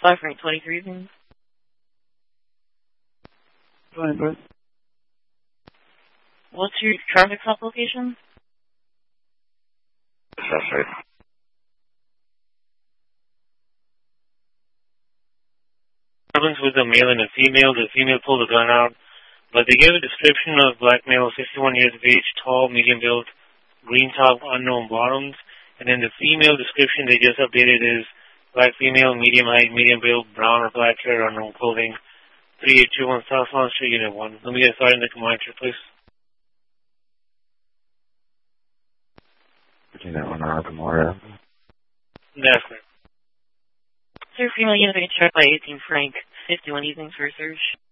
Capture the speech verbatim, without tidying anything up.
five Frank twenty-three evenings. Fine, bro. What's your traffic stop location? That's right. With a male and a female. The female pulled a gun out, but they gave a description of black male, sixty-one years of age, tall, medium build, green top, unknown bottoms. And then the female description they just updated is black female, medium height, medium build, brown or black hair, unknown clothing. three eight two one South Lawn Street, Unit one. Let me get started in the monitor, please. Unit one, Memorial. That's correct. Sir, female unit, I can check by eighteen Frank, fifty-one evenings for a search.